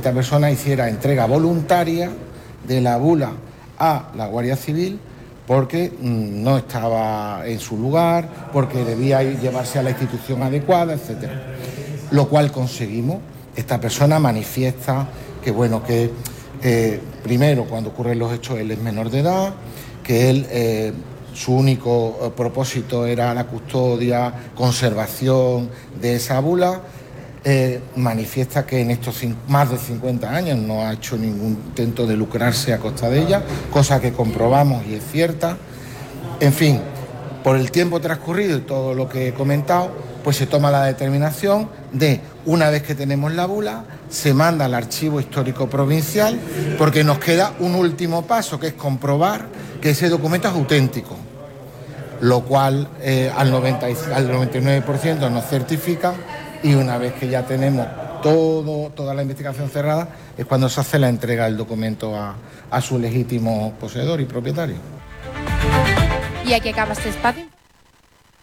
esta persona hiciera entrega voluntaria de la bula a la Guardia Civil porque no estaba en su lugar, porque debía llevarse a la institución adecuada, etc. Lo cual conseguimos. Esta persona manifiesta que, bueno, que primero, cuando ocurren los hechos, él es menor de edad, que él, su único propósito era la custodia, conservación de esa bula. Manifiesta que en estos más de 50 años no ha hecho ningún intento de lucrarse a costa de ella, cosa que comprobamos y es cierta. En fin, por el tiempo transcurrido y todo lo que he comentado, pues se toma la determinación de, una vez que tenemos la bula, se manda al Archivo Histórico Provincial, porque nos queda un último paso, que es comprobar que ese documento es auténtico, lo cual al 99% nos certifica. Y una vez que ya tenemos toda la investigación cerrada, es cuando se hace la entrega del documento a su legítimo poseedor y propietario. I aquí acaba este espacio.